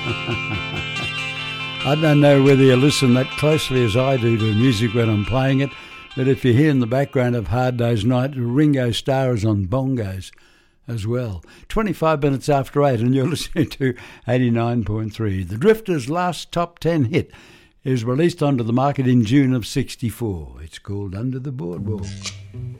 I don't know whether you listen that closely as I do to music when I'm playing it, but if you hear in the background of Hard Day's Night, Ringo Starr is on bongos as well. 25 minutes after 8 and you're listening to 89.3. The Drifters' last top 10 hit is released onto the market in June of '64. It's called Under the Boardwalk.